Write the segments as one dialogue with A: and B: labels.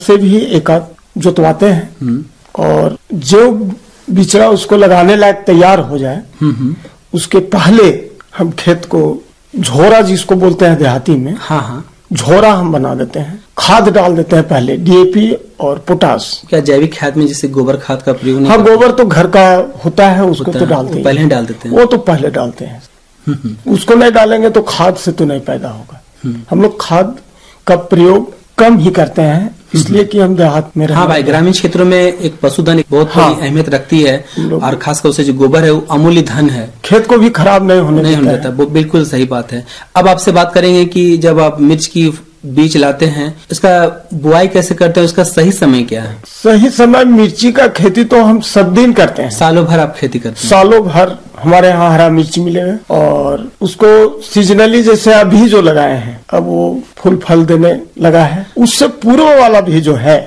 A: से भी एक आध जोतवाते हैं और जो बिचड़ा उसको लगाने लायक तैयार हो जाए उसके पहले हम खेत को झोरा जिसको बोलते हैं देहाती में,
B: हाँ,
A: झोरा हम बना देते हैं। खाद डाल देते हैं पहले, डीएपी और पोटास।
B: क्या जैविक खाद में जैसे गोबर खाद का प्रयोग नहीं?
A: हाँ, गोबर तो घर का होता है, उसको तो डालते हैं,
B: पहले ही डाल देते हैं।
A: वो तो पहले डालते हैं। उसको नहीं डालेंगे तो खाद से तो नहीं पैदा होगा। हम लोग खाद का प्रयोग कम ही करते हैं, इसलिए कि हम देहात में।
B: हाँ भाई, ग्रामीण क्षेत्रों में एक पशुधन एक बहुत बड़ी अहमियत रखती है और खासकर उसे जो गोबर है वो अमूल्य धन है।
A: खेत को भी खराब नहीं होने देता है।
B: वो बिल्कुल सही बात है। अब आपसे बात करेंगे कि जब आप मिर्च की बीज लाते हैं, इसका बुआई कैसे करते हैं, उसका सही समय क्या है?
A: सही समय मिर्ची का खेती तो हम सब दिन करते हैं।
B: सालों भर आप खेती करते हैं?
A: सालों भर हमारे यहाँ हरा मिर्ची मिलेगा और उसको सीजनली जैसे अभी जो लगाए हैं, अब वो फूल फल देने लगा है। उससे पूर्व वाला भी जो है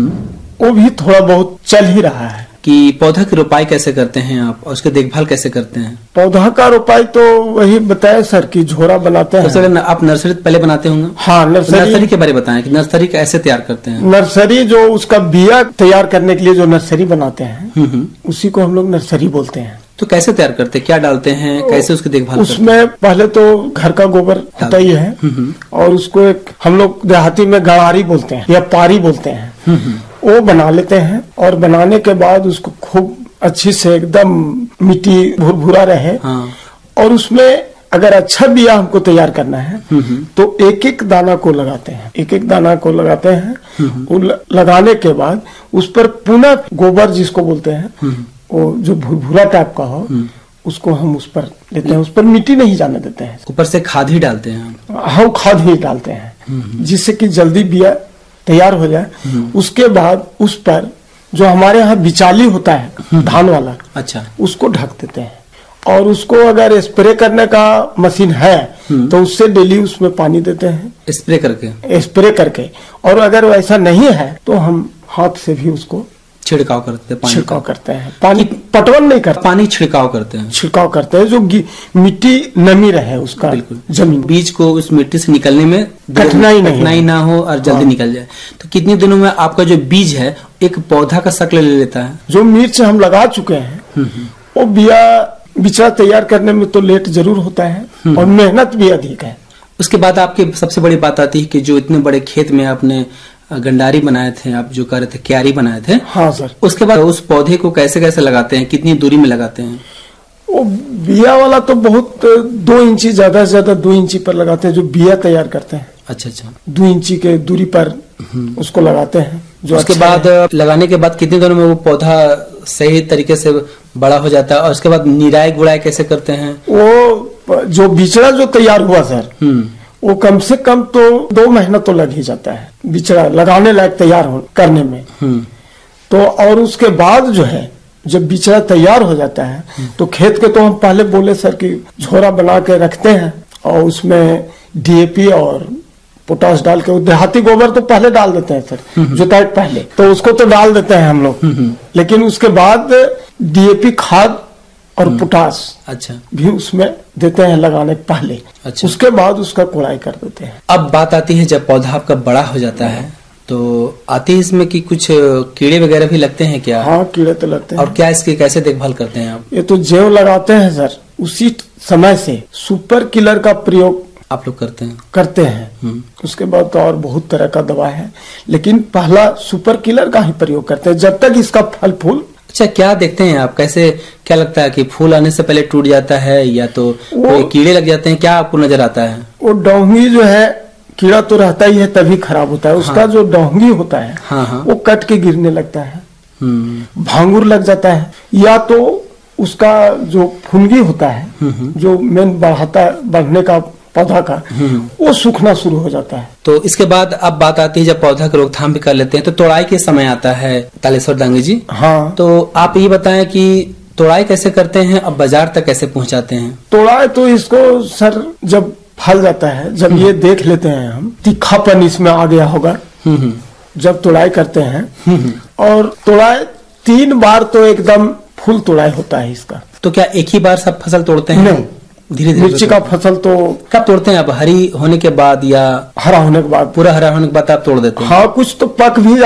A: वो भी थोड़ा बहुत चल ही रहा है।
B: कि पौधा की रोपाई कैसे करते हैं आप और उसकी देखभाल कैसे करते हैं?
A: पौधा का रोपाई तो वही बताए सर कि झोरा बनाते हैं।
B: तो आप नर्सरी पहले बनाते होंगे?
A: हाँ,
B: नर्सरी के बारे में बताएं कि नर्सरी कैसे तैयार करते हैं।
A: नर्सरी जो उसका बिया तैयार करने के लिए जो नर्सरी बनाते हैं उसी को हम लोग नर्सरी बोलते हैं।
B: तो कैसे तैयार करते हैं, क्या डालते हैं, कैसे उसकी देखभाल?
A: उसमें पहले तो घर का गोबर होता ही है और उसको एक हम लोग देहाती में गड़ारी बोलते हैं या पारी बोलते हैं, वो बना लेते हैं। और बनाने के बाद उसको खूब अच्छी से एकदम मिट्टी भुरभुरा रहे। और उसमें अगर अच्छा बिया हमको तैयार करना है तो एक एक दाना को लगाते हैं, एक एक दाना को लगाते हैं। लगाने के बाद उस पर पुनः गोबर जिसको बोलते हैं, वो जो भुरभुरा टाइप का हो उसको हम उस पर लेते हैं। उस पर मिट्टी नहीं जाने देते हैं।
B: ऊपर से खाद ही डालते हैं?
A: हम खाद ही डालते हैं जिससे कि जल्दी बिया तैयार हो जाए। उसके बाद उस पर जो हमारे यहाँ बिचाली होता है धान वाला, अच्छा, उसको ढक देते हैं। और उसको अगर स्प्रे करने का मशीन है तो उससे डेली उसमें पानी देते हैं, स्प्रे करके। और अगर वैसा नहीं है तो हम हाथ से भी उसको
B: छिड़काव करते हैं,
A: छिड़काव करते हैं। पानी पटवन नहीं करते,
B: पानी छिड़काव करते हैं,
A: जो मिट्टी नमी रहे उसका,
B: बिल्कुल
A: जमीन,
B: बीज को उस मिट्टी से निकलने में कठिनाई ना हो और जल्दी निकल जाए। तो कितने दिनों में आपका जो बीज है एक पौधा का शक्ल ले लेता है?
A: जो मिर्च हम लगा चुके हैं वो बिचड़ा तैयार करने में तो लेट जरूर होता है और मेहनत भी अधिक है।
B: उसके बाद आपकी सबसे बड़ी बात आती है कि जो इतने बड़े खेत में आपने गंडारी बनाए थे, आप जो कर रहे थे क्यारी बनाए थे।
A: हाँ सर।
B: उसके बाद उस पौधे को कैसे कैसे लगाते हैं, कितनी दूरी में लगाते हैं?
A: वो बिया वाला तो बहुत 2 इंची, ज्यादा से ज्यादा 2 इंची पर लगाते हैं जो बिया तैयार करते हैं।
B: अच्छा,
A: 2 इंची के दूरी पर उसको लगाते हैं। जो
B: उसके बाद लगाने के बाद कितने दिनों में वो पौधा सही तरीके से बड़ा हो जाता है? और उसके बाद निराई गुड़ाई कैसे करते हैं? वो
A: जो बिचड़ा जो तैयार हुआ सर, वो कम से कम तो 2 महीना तो लग ही जाता है बिचड़ा लगाने लायक तैयार करने में। तो और उसके बाद जो है जब बिचड़ा तैयार हो जाता है तो खेत के तो हम पहले बोले सर कि झोरा बना के रखते हैं और उसमें डीएपी और पोटास डाल के, देहाती गोबर तो पहले डाल देते हैं सर, जुताई पहले तो उसको तो डाल देते हैं हम लोग। लेकिन उसके बाद डीएपी खाद और पोटास, अच्छा, भी उसमें देते हैं लगाने पहले। अच्छा। उसके बाद उसका कोड़ाई कर देते हैं।
B: अब बात आती है जब पौधा आपका बड़ा हो जाता है तो आती है इसमें कि कुछ कीड़े वगैरह भी लगते हैं क्या?
A: हाँ, कीड़े तो लगते हैं।
B: और क्या इसकी कैसे देखभाल करते हैं आप?
A: ये तो जैव लगाते हैं सर, उसी समय से सुपर किलर का प्रयोग
B: आप लोग करते हैं।
A: उसके बाद तो और बहुत तरह का दवा है, लेकिन पहला सुपर किलर का ही प्रयोग करते हैं जब तक इसका फल फूल।
B: अच्छा, क्या देखते हैं आप, कैसे क्या लगता है कि फूल आने से पहले टूट जाता है या तो कोई कीड़े लग जाते हैं, क्या आपको नजर आता है?
A: वो डोंगी जो है, कीड़ा तो रहता ही है तभी खराब होता है। उसका जो डोंगी होता है वो कट के गिरने लगता है, भांगुर लग जाता है, या तो उसका जो फुनगी होता है जो मेन बढ़ने का पौधा का, वो सूखना शुरू हो जाता है।
B: तो इसके बाद अब बात आती है जब पौधा की रोकथाम भी कर लेते हैं तो तोड़ाई के समय आता है तालेश्वर डांगे जी।
A: हाँ,
B: तो आप ये बताएं कि तोड़ाई कैसे करते हैं, अब बाजार तक कैसे पहुंचाते हैं?
A: तोड़ाई तो इसको सर जब फल जाता है, जब ये देख लेते हैं हम तीखापन इसमें आ गया होगा, जब तोड़ाई करते हैं। और तोड़ाई 3 बार तो एकदम फुल तोड़ाई होता है इसका।
B: तो क्या एक ही बार सब फसल तोड़ते हैं?
A: नहीं,
B: धीरे धीरे
A: मिर्ची का फसल तो
B: कब तोड़ते हैं आप? हरी होने के बाद या
A: हरा होने के बाद?
B: पूरा हरा होने के बाद आप तोड़ देते हैं?
A: हाँ, कुछ तो पक भी